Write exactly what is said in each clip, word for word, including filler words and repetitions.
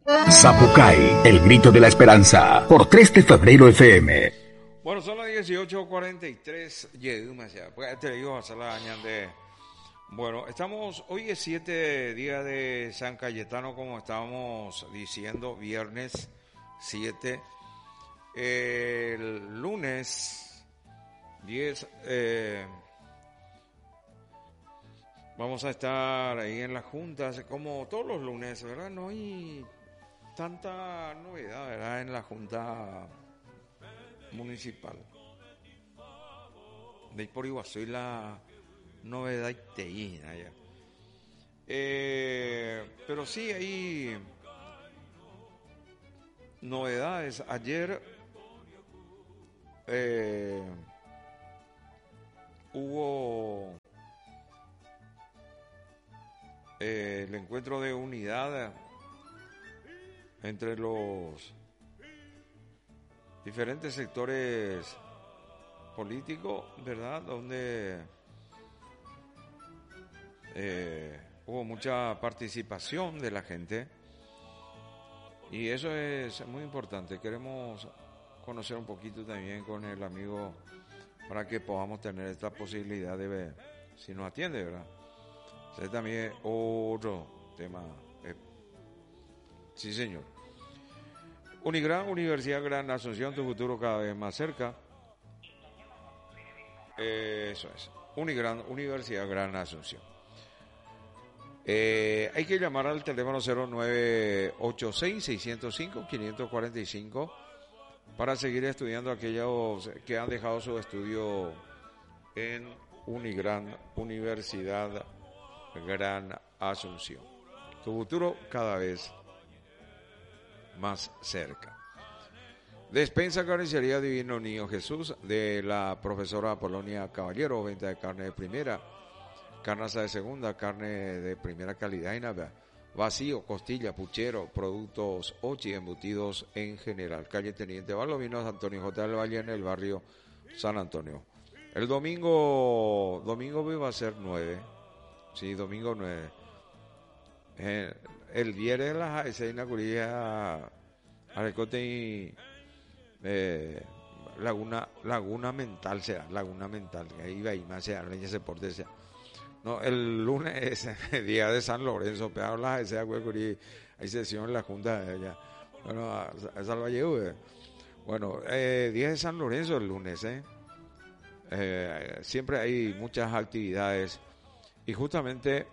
Zapucay, el grito de la esperanza, por tres de febrero F M. Bueno, son las dieciocho cuarenta y tres. Te digo, de... Bueno, estamos, hoy es siete día de San Cayetano, como estábamos diciendo, viernes siete. El lunes diez, eh, vamos a estar ahí en la Junta, como todos los lunes, ¿verdad? No hay tanta novedad, ¿verdad? En la Junta Municipal de ahí por Iguazú, la novedad y te allá. Eh, pero sí hay novedades. Ayer eh, hubo eh, el encuentro de unidad entre los diferentes sectores políticos, ¿verdad? Donde eh, hubo mucha participación de la gente y eso es muy importante. Queremos conocer un poquito también con el amigo para que podamos tener esta posibilidad de ver si nos atiende, ¿verdad? Ese también es otro tema. Eh, sí, señor. Unigran, Universidad Gran Asunción, tu futuro cada vez más cerca. Eh, eso es. Unigran, Universidad Gran Asunción. Eh, hay que llamar al teléfono cero nueve ocho seis, seis cero cinco, cinco cuatro cinco para seguir estudiando aquellos que han dejado su estudio en Unigran, Universidad Gran Asunción. Tu futuro cada vez más cerca. Despensa Carnicería Divino Niño Jesús de la profesora Apolonia Caballero, venta de carne de primera, carnaza de segunda, carne de primera calidad y nada, vacío, costilla, puchero, productos ochi, embutidos en general. Calle Teniente Valdovinos, Antonio J. del Valle, en el barrio San Antonio. El domingo, domingo va a ser nueve, sí, domingo nueve. Eh, el viernes de las escenas curía Arecote y eh, Laguna Laguna Mental sea Laguna Mental ahí va y más sea leña se porte sea no el lunes es día de San Lorenzo pero la ese curí hay sesión en la junta de allá bueno a, a Salvalle bueno eh, día de San Lorenzo el lunes eh. Eh, siempre hay muchas actividades y justamente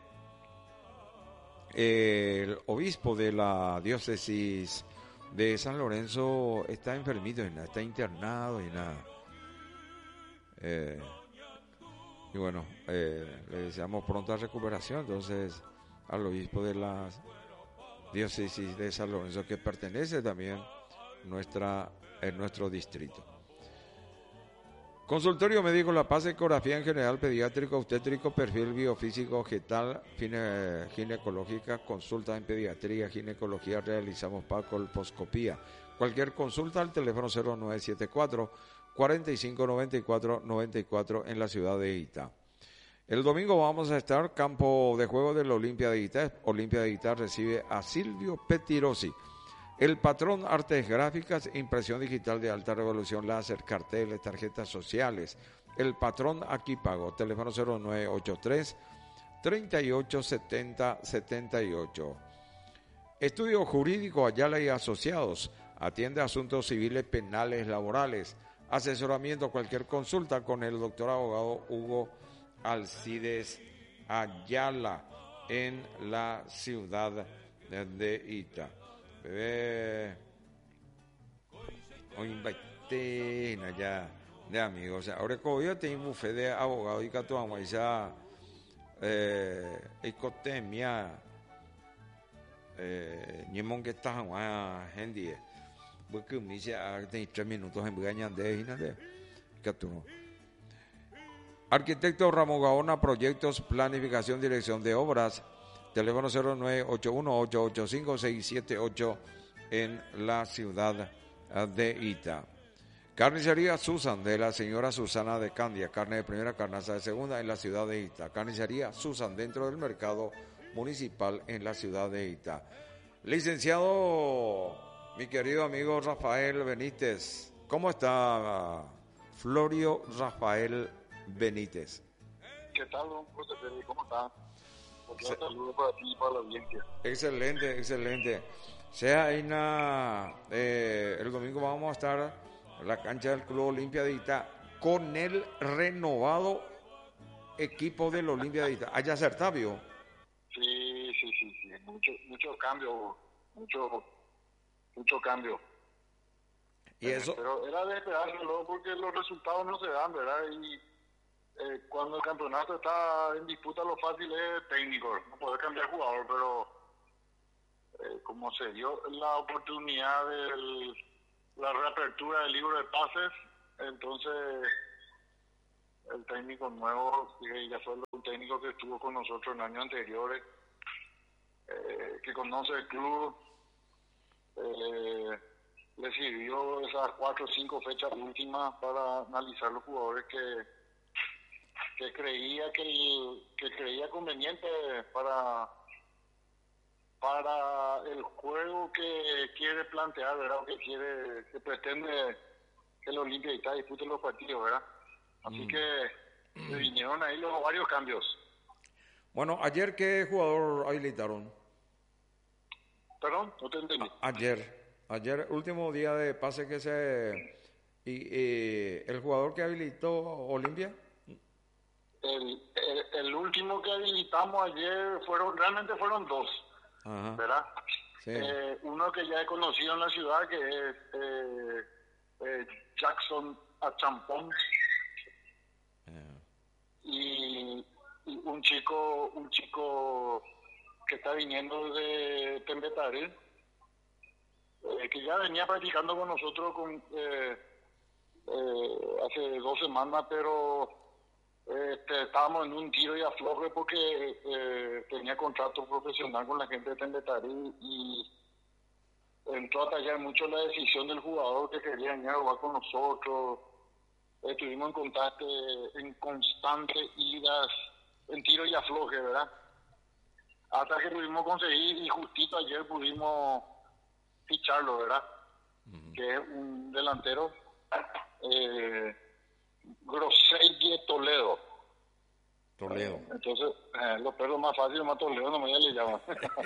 eh, el obispo de la diócesis de San Lorenzo está enfermito y nada, está internado y nada. Eh, y bueno, eh, le deseamos pronta recuperación entonces al obispo de la diócesis de San Lorenzo, que pertenece también nuestra en nuestro distrito. Consultorio Médico La Paz, ecografía en general, pediátrico, obstétrico, perfil biofísico, fetal, gine, ginecológica, consulta en pediatría, ginecología, realizamos colposcopía. Cualquier consulta al teléfono cero nueve siete cuatro, cuatro cinco nueve cuatro nueve cuatro en la ciudad de Itá. El domingo vamos a estar campo de juego de la Olimpia de Itá. Olimpia de Itá recibe a Silvio Petirosi. El patrón artes gráficas, impresión digital de alta revolución, láser, carteles, tarjetas sociales. El patrón aquí pago, teléfono cero nueve ocho tres, treinta y ocho setenta setenta y ocho. Estudio Jurídico Ayala y Asociados, atiende asuntos civiles, penales, laborales. Asesoramiento, cualquier consulta con el doctor abogado Hugo Alcides Ayala en la ciudad de Itá. Bebé, hoy invité allá de amigos. Ahora como yo tengo un bufete de abogado y que tú vamos a decir, eh, ecotemia, eh, ni mon que está a gente, porque me dice, tengo tres minutos en Bugañan de y nada, que tú. Arquitecto Ramón Gaona, proyectos, planificación, dirección de obras. Teléfono cero nueve ocho uno ocho ocho cinco seis siete ocho en la ciudad de Itá. Carnicería Susan de la señora Susana de Candia, carne de primera, carnaza de segunda en la ciudad de Itá. Carnicería Susan dentro del mercado municipal en la ciudad de Itá. Licenciado, mi querido amigo Rafael Benítez, ¿cómo está Florio Rafael Benítez? ¿Qué tal, don José Félix? ¿Cómo está? Un saludo para ti y para la audiencia. Excelente, excelente. Sea ahí na, eh, el domingo vamos a estar en la cancha del Club Olimpia de Itá con el renovado equipo del Olimpia de Itá. ¿Haya acertado? Sí, sí, sí, sí. Mucho, mucho cambio, mucho, mucho cambio. Y eso. Eh, pero era de esperárselo porque los resultados no se dan, ¿verdad? Y eh, cuando el campeonato está en disputa, lo fácil es técnico, no poder cambiar jugador, pero eh, como se dio la oportunidad de la reapertura del libro de pases, entonces el técnico nuevo, ya fue un técnico que estuvo con nosotros en años anteriores, eh, que conoce el club, eh, le sirvió esas cuatro o cinco fechas últimas para analizar los jugadores que que creía que, el, que creía conveniente para para el juego que quiere plantear, ¿verdad? Que quiere, que pretende que el Olimpia Itá dispute los partidos, ¿verdad? Así mm. que se vinieron ahí los varios cambios. Bueno, ayer ¿qué jugador habilitaron? Perdón, no te entendí. A- ayer, ayer último día de pase que se y, y el jugador que habilitó Olimpia. El, el, el último que habilitamos ayer fueron, realmente fueron dos, Ajá. ¿verdad? Sí. Eh, uno que ya he conocido en la ciudad, que es eh, eh, Jackson Achampón, yeah. y, y un chico, un chico que está viniendo de Tembetarí, eh, que ya venía practicando con nosotros con, eh, eh, hace dos semanas, pero Este, estábamos en un tiro y afloje porque eh, tenía contrato profesional con la gente de Tembetarí y entró a tallar mucho la decisión del jugador que quería venir a jugar con nosotros. Estuvimos en contacto, en constantes idas, en tiro y afloje, ¿verdad? Hasta que pudimos conseguir y justito ayer pudimos ficharlo, ¿verdad? Uh-huh. Que es un delantero eh, Grosseille Toledo. Toledo. Entonces, eh, los perros más fáciles, más Toledo, no me le llaman.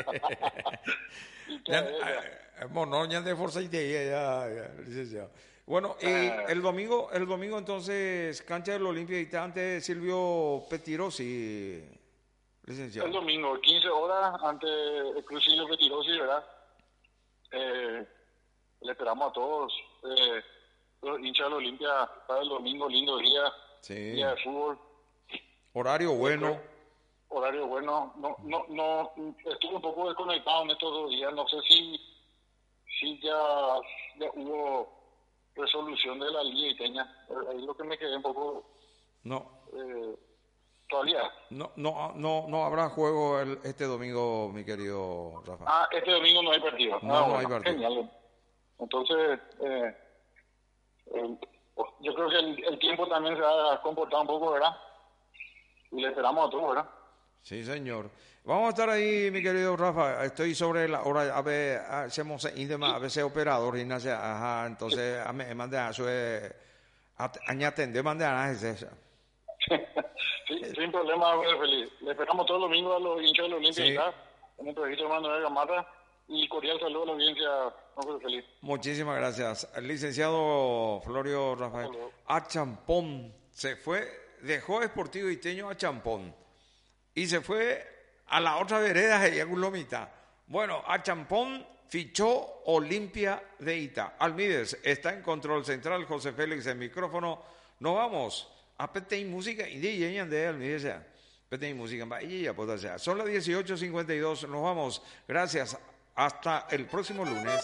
Monoña de Forza y de ya, licenciado. Bueno, y eh, el domingo, el domingo entonces, cancha del Olimpia y ante Silvio Petirosi, licenciado. El domingo, quince horas, ante el Club Silvio Petirosi, ¿verdad? Eh, le esperamos a todos. Eh, los hinchas de Olimpia para el domingo, lindo día, sí. Día de fútbol. Horario bueno. Horario bueno. No, no, no, estuve un poco desconectado en estos dos días. No sé si, si ya, ya hubo resolución de la Liga Iteña. Ahí es lo que me quedé un poco. No. Eh, todavía. No, no, no, no habrá juego el, este domingo, mi querido Rafa. Ah, este domingo no hay partido. No, ah, no bueno, hay partido. Genial. Entonces. Eh, Eh, yo creo que el, el tiempo también se ha comportado un poco, ¿verdad? Y le esperamos a todos, ¿verdad? Sí, señor. Vamos a estar ahí, mi querido Rafa. Estoy sobre la hora, a ver, hacemos a veces operador y nace, ajá, entonces, a me manda eso es, añatende, manda ese. Sí, sin problema, muy feliz. Le esperamos todos los domingos a los hinchas de los Olimpia, sí. En el proyecto Manuel Gamata. Y cordial saludo a la audiencia, muy feliz. Muchísimas gracias. El licenciado Florio Rafael Achampón se fue, dejó Sportivo Iteño a Champón y se fue a la otra vereda de Yagulomita. Bueno, Achampón fichó Olimpia de Itá. Almides está en control central, José Félix en micrófono. Nos vamos a P T I Música y de de Almides. P T I Música, son las dieciocho cincuenta y dos. Nos vamos. Gracias. Hasta el próximo lunes.